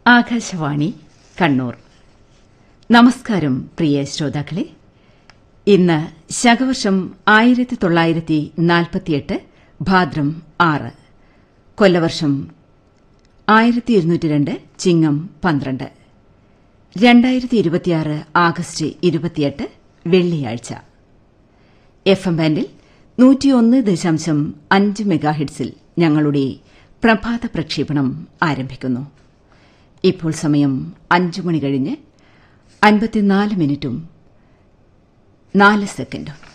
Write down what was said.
ആകാശവാണി കണ്ണൂർ. നമസ്കാരം പ്രിയ ശ്രോതാക്കളെ. ഇന്ന് ശകവർഷം 1948 ഭാദ്രം 6, കൊല്ലവർഷം 1202 ചിങ്ങം 12, 2026 ആഗസ്റ്റ് 28 വെള്ളിയാഴ്ച. FM ബാൻഡിൽ 101.5 മെഗാഹെർട്സിൽ ഞങ്ങളുടെ പ്രഭാത പ്രക്ഷേപണം ആരംഭിക്കുന്നു. ഇപ്പോൾ സമയം 5 മണി കഴിഞ്ഞ് 54 മിനിറ്റും 4 സെക്കൻഡും.